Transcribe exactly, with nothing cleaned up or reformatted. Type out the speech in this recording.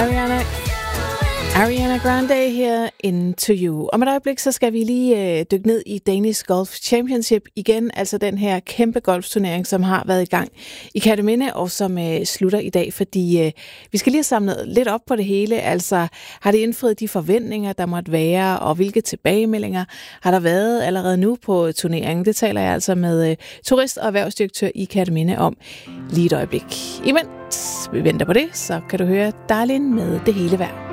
Ariana, Ariana Grande her, Into You. Om et øjeblik, så skal vi lige øh, dykke ned i Danish Golf Championship igen, altså den her kæmpe golfturnering, som har været i gang i Kerteminde, og som øh, slutter i dag, fordi øh, vi skal lige have samlet lidt op på det hele. Altså, har det indfriet de forventninger, der måtte være, og hvilke tilbagemeldinger har der været allerede nu på turneringen? Det taler jeg altså med øh, turist- og erhvervsdirektør i Kerteminde om lige et øjeblik. Imens vi venter på det, så kan du høre Darlin med Det Hele Værd.